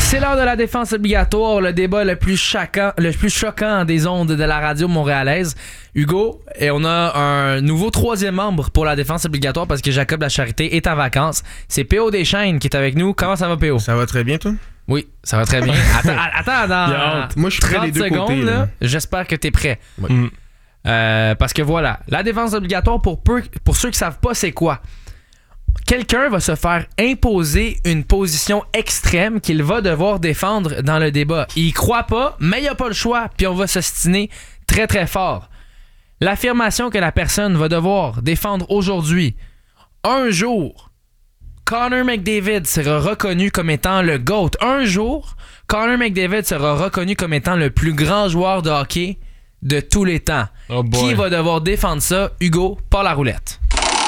C'est l'heure de la défense obligatoire, le débat le plus choquant des ondes de la radio montréalaise. Hugo, et on a un nouveau troisième membre pour la défense obligatoire parce que Jacob Lacharité est en vacances. C'est P.O. Deschênes qui est avec nous. Comment ça va, P.O.? Ça va très bien, toi? Oui, ça va très bien. Attends, moi, je suis prêt 30 les deux secondes, côtés. là, j'espère que t'es prêt. Ouais. Parce que voilà, la défense obligatoire, pour ceux qui savent pas c'est quoi, quelqu'un va se faire imposer une position extrême qu'il va devoir défendre dans le débat. Il y croit pas, mais il a pas le choix, puis on va s'ostiner très très fort. L'affirmation que la personne va devoir défendre aujourd'hui, un jour, Connor McDavid sera reconnu comme étant le GOAT. Un jour, Connor McDavid sera reconnu comme étant le plus grand joueur de hockey de tous les temps. Oh boy. Qui va devoir défendre ça? Hugo, pas la roulette.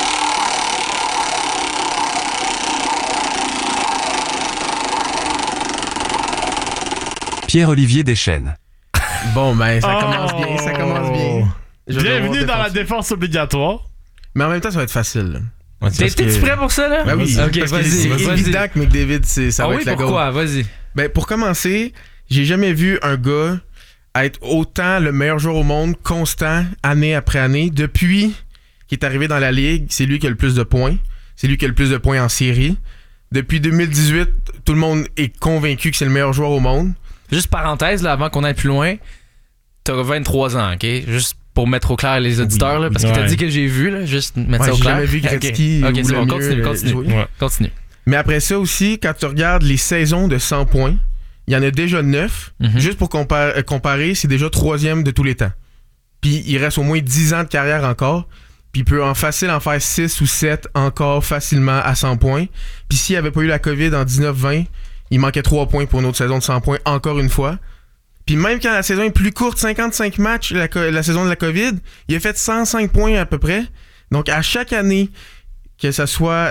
Pierre-Olivier Deschênes. Bon, ben, ça commence bien. Bienvenue dans la défense obligatoire. Mais en même temps, ça va être facile. Là. T'es-tu prêt pour ça, là? Ben oui, Ok, parce que vas-y. c'est évident que McDavid, ça va être la pourquoi? Vas-y. Ben, pour commencer, j'ai jamais vu un gars être autant le meilleur joueur au monde, constant, année après année. Depuis qu'il est arrivé dans la Ligue, c'est lui qui a le plus de points. C'est lui qui a le plus de points en série. Depuis 2018, tout le monde est convaincu que c'est le meilleur joueur au monde. Juste parenthèse, là, avant qu'on aille plus loin, t'as 23 ans, OK? Juste pour mettre au clair les auditeurs, là, parce que t'as dit que j'ai vu, là, juste mettre ça au j'ai clair. jamais vu Gretzky. Ok, c'est bon, mieux, continue. Mais après ça aussi, quand tu regardes les saisons de 100 points, il y en a déjà 9. Juste pour comparer, c'est déjà 3e de tous les temps. Puis il reste au moins 10 ans de carrière encore. Puis il peut en faire 6 ou 7 encore facilement à 100 points. Puis s'il n'y avait pas eu la COVID en 19-20, il manquait 3 points pour une autre saison de 100 points encore une fois. Puis même quand la saison est plus courte, 55 matchs, la saison de la COVID, il a fait 105 points à peu près. Donc à chaque année, que ça soit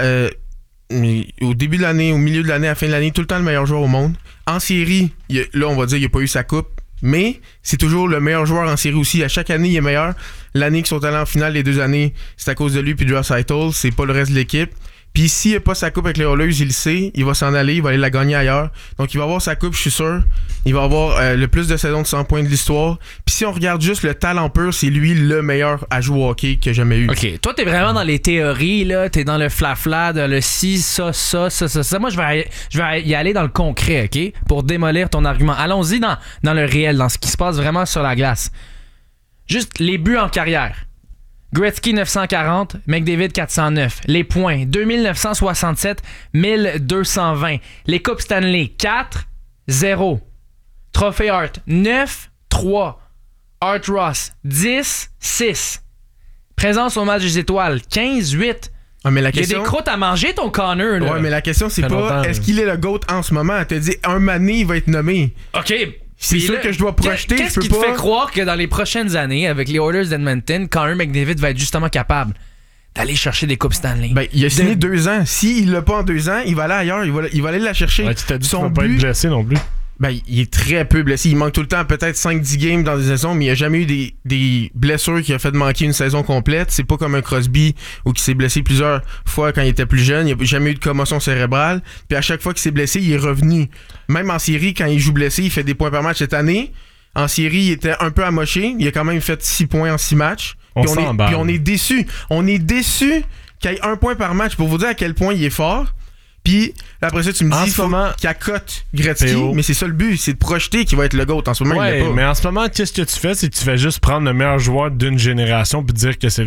au début de l'année, au milieu de l'année, à la fin de l'année, tout le temps le meilleur joueur au monde. En série, là on va dire qu'il n'a pas eu sa coupe, mais c'est toujours le meilleur joueur en série aussi. À chaque année, il est meilleur. L'année qu'ils sont allés en finale, les 2 années, c'est à cause de lui puis de Draisaitl, c'est pas le reste de l'équipe. Puis s'il n'a pas sa coupe avec les Oilers, il le sait, il va s'en aller, il va aller la gagner ailleurs. Donc il va avoir sa coupe, je suis sûr. Il va avoir le plus de saisons de 100 points de l'histoire. Puis si on regarde juste le talent pur, c'est lui le meilleur à jouer au hockey que j'ai jamais eu. OK, toi t'es vraiment dans les théories, là, t'es dans le flafla, dans le ci, ça. Moi je vais y aller dans le concret, OK? Pour démolir ton argument. Allons-y dans le réel, dans ce qui se passe vraiment sur la glace. Juste les buts en carrière. Gretzky 940, McDavid 409. Les points 2967, 1220. Les coupes Stanley 4-0. Trophée Hart 9-3. Art Ross 10-6. Présence au match des étoiles 15-8. Ah, mais la Il y a question... des croûtes à manger ton Connor, là. Ouais, mais la question c'est pas est-ce qu'il est le GOAT en ce moment. Elle te dit un mané il va être nommé. OK. C'est sûr là, que je dois projeter, qu'est-ce je peux qui pas... te fait croire que dans les prochaines années, avec les Oilers d'Edmonton, Connor McDavid va être justement capable d'aller chercher des coupes Stanley? Ben, il a signé 2 ans. S'il l'a pas en 2 ans, il va aller ailleurs, il va aller la chercher. Ouais, tu t'as dit qu'il va pas être blessé non plus. Ben, il est très peu blessé. Il manque tout le temps peut-être 5-10 games dans des saisons, mais il a jamais eu des blessures qui a fait de manquer une saison complète. C'est pas comme un Crosby où il s'est blessé plusieurs fois quand il était plus jeune. Il n'a jamais eu de commotion cérébrale. Puis à chaque fois qu'il s'est blessé, il est revenu. Même en série, quand il joue blessé, il fait des points par match cette année. En série, il était un peu amoché. Il a quand même fait 6 points en 6 matchs. Puis on est déçus. On est déçus qu'il y ait 1 point par match pour vous dire à quel point il est fort. Puis après ça, tu me dis qu'il accote Gretzky, mais c'est ça le but, c'est de projeter qu'il va être le GOAT. En ce moment, il l'est pas. Mais en ce moment, qu'est-ce que tu fais? C'est que tu fais juste prendre le meilleur joueur d'une génération puis dire que c'est